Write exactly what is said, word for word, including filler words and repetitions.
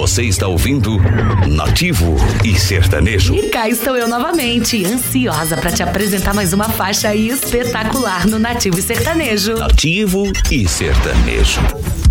Você está ouvindo Nativo e Sertanejo. E cá estou eu novamente, ansiosa para te apresentar mais uma faixa espetacular no Nativo e Sertanejo. Nativo e Sertanejo.